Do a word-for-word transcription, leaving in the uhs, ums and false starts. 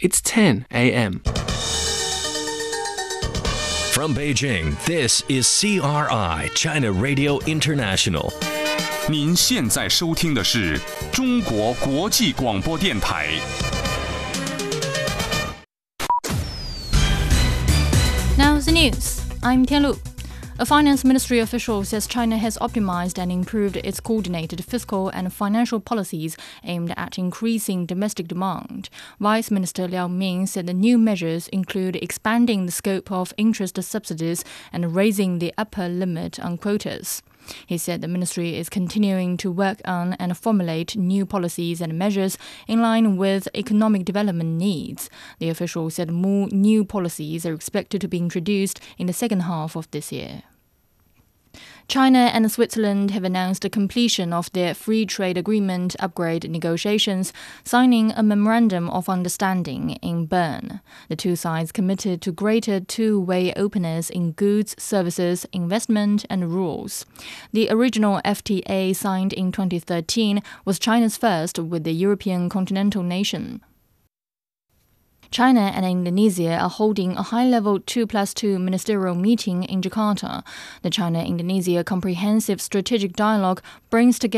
It's ten a m From Beijing, this is C R I, China Radio International. 您现在收听的是中国国际广播电台。 Now the news. I'm Tianlu. A finance ministry official says China has optimized and improved its coordinated fiscal and financial policies aimed at increasing domestic demand. Vice Minister Liao Ming said the new measures include expanding the scope of interest subsidies and raising the upper limit on quotas. He said the ministry is continuing to work on and formulate new policies and measures in line with economic development needs. The official said more new policies are expected to be introduced in the second half of this year. China and Switzerland have announced the completion of their free trade agreement upgrade negotiations, signing a memorandum of understanding in Bern. The two sides committed to greater two-way openness in goods, services, investment, and rules. The original F T A, signed in twenty thirteen, was China's first with the European continental nation. China and Indonesia are holding a high-level two plus two ministerial meeting in Jakarta. The China-Indonesia Comprehensive Strategic Dialogue brings together